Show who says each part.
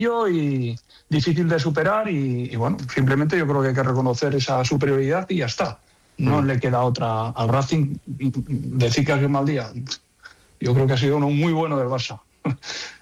Speaker 1: y difícil de superar y bueno, simplemente yo creo que hay que reconocer esa superioridad y ya está. No le queda otra al Racing. Decir que ha sido un mal día, yo creo que ha sido uno muy bueno del Barça.